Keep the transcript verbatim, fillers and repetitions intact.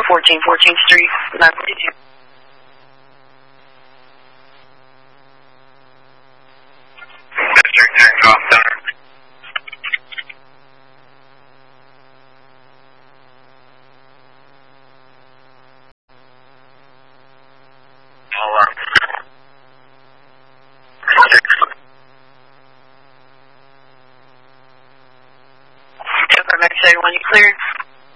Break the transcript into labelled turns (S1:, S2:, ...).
S1: fourteen fourteenth Street, nine forty-two.
S2: District ten, golf center. All right.
S1: Next day, when you cleared?